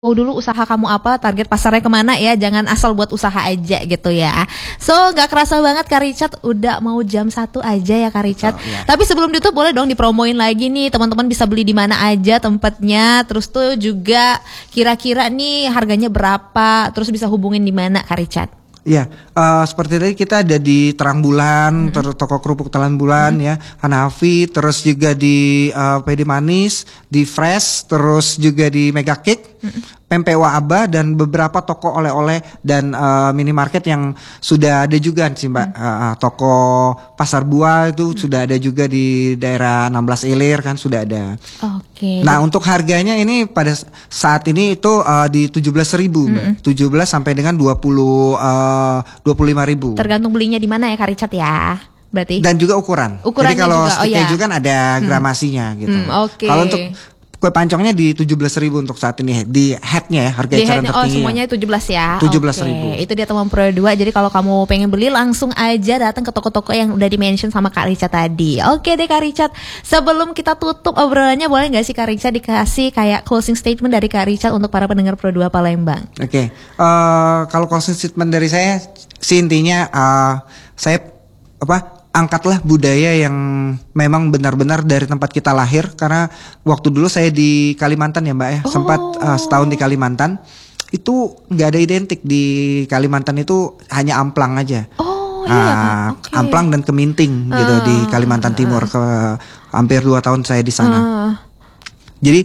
Tahu dulu usaha kamu apa, target pasarnya kemana ya, jangan asal buat usaha aja gitu ya. So gak kerasa banget Kak Richard udah mau jam 1 aja ya Kak Richard. Ya. Tapi sebelum ditutup boleh dong dipromoin lagi nih, teman-teman bisa beli di mana aja tempatnya, terus tuh juga kira-kira nih harganya berapa, terus bisa hubungin di mana Kak Richard. Ya, seperti tadi kita ada di Terang Bulan, toko kerupuk Telan Bulan ya, Hanafi, terus juga di PD Manis, di Fresh, terus juga di Mega Cake, Pempek Aba, dan beberapa toko oleh-oleh dan minimarket yang sudah ada juga sih Mbak. Toko Pasar Buah itu sudah ada juga di daerah 16 Ilir kan sudah ada. Oke. Nah untuk harganya ini pada saat ini itu di 17.000 Mbak. 17 sampai dengan 25.000. Tergantung belinya di mana ya Kak Richard ya. Berarti. Dan juga ukuran. Ukurannya jadi kalau juga, stick keju kan ada gramasinya gitu. Oke. Kalau untuk kue pancongnya di 17.000 untuk saat ini di headnya ya, harga eceran tertinggi. Semuanya 17 ya. 17.000. Itu dia teman Pro 2. Jadi kalau kamu pengen beli langsung aja datang ke toko-toko yang udah di-mention sama Kak Richard tadi. Oke deh Kak Richard. Sebelum kita tutup obrolannya, boleh nggak sih Kak Richard dikasih kayak closing statement dari Kak Richard untuk para pendengar Pro 2 Palembang? Oke. Kalau closing statement dari saya sih intinya saya angkatlah budaya yang memang benar-benar dari tempat kita lahir. Karena waktu dulu saya di Kalimantan ya Mbak ya, sempat setahun di Kalimantan. Itu nggak ada identik, di Kalimantan itu hanya amplang aja. Amplang dan keminting gitu di Kalimantan Timur. Hampir 2 tahun saya di sana. Jadi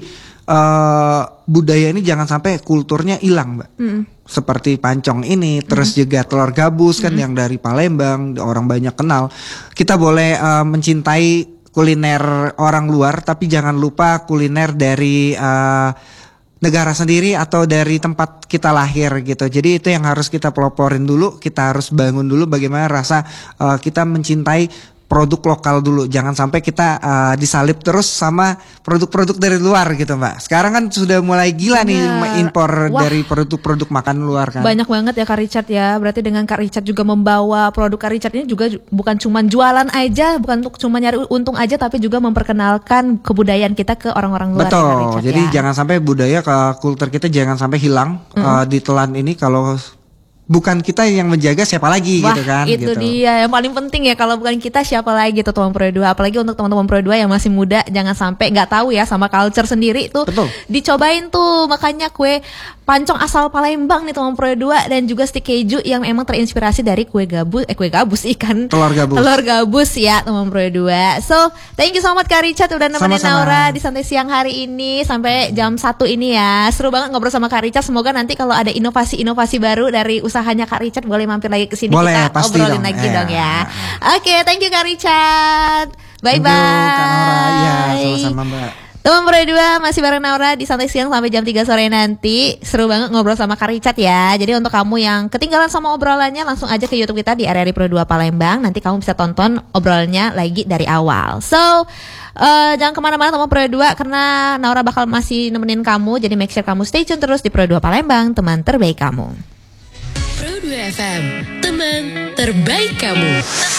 budaya ini jangan sampai kulturnya hilang Mbak. Seperti pancong ini, terus juga telur gabus kan yang dari Palembang orang banyak kenal. Kita boleh mencintai kuliner orang luar, tapi jangan lupa kuliner dari negara sendiri atau dari tempat kita lahir gitu. Jadi itu yang harus kita peloporin dulu, kita harus bangun dulu bagaimana rasa kita mencintai produk lokal dulu. Jangan sampai kita disalip terus sama produk-produk dari luar gitu Mbak. Sekarang kan sudah mulai gila nih impor dari produk-produk makan luar kan. Banyak banget ya Kak Richard ya. Berarti dengan Kak Richard juga membawa produk Kak Richard ini juga bukan cuma jualan aja, bukan untuk cuma nyari untung aja, tapi juga memperkenalkan kebudayaan kita ke orang-orang luar. Betul. Ya, Kak Richard, jadi jangan sampai budaya kultur kita jangan sampai hilang ditelan ini. Kalau bukan kita yang menjaga, siapa lagi gitu kan. Itu gitu. dia yang paling penting ya, kalau bukan kita siapa lagi tuh teman Pro 2. Apalagi untuk teman-teman Pro 2 yang masih muda, jangan sampai nggak tahu ya sama culture sendiri tuh. Betul. Dicobain tuh, makanya kue pancong asal Palembang nih teman Pro 2, dan juga stik keju yang emang terinspirasi dari kue gabus ikan telur gabus ya teman Pro 2. So thank you so much Kak Richard udah nemenin Naura di santai siang hari ini sampai jam 1 ini ya. Seru banget ngobrol sama Kak Richard. Semoga nanti kalau ada inovasi-inovasi baru dari usahanya Kak Richard boleh mampir lagi ke sini, kita obrolin lagi dong ya. Oke, thank you Kak Richard. Bye bye. Kak Naura, ya sama-sama Mbak. Teman Pro 2 masih bareng Naura di santai siang sampai jam 3 sore nanti. Seru banget ngobrol sama Kak Richard ya. Jadi untuk kamu yang ketinggalan sama obrolannya, langsung aja ke YouTube kita di RRI Pro 2 Palembang. Nanti kamu bisa tonton obrolannya lagi dari awal. So jangan kemana-mana teman Pro 2, karena Naura bakal masih nemenin kamu. Jadi make sure kamu stay tune terus di Pro 2 Palembang, teman terbaik kamu. Pro 2 FM, teman terbaik kamu.